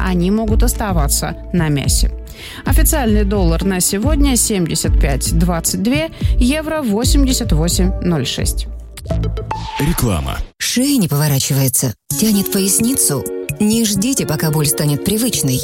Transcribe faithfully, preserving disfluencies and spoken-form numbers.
они могут оставаться на мясе. Официальный доллар на сегодня семьдесят пять двадцать два, евро восемьдесят восемь ноль шесть. Реклама. Шея не поворачивается, тянет поясницу. Не ждите, пока боль станет привычной.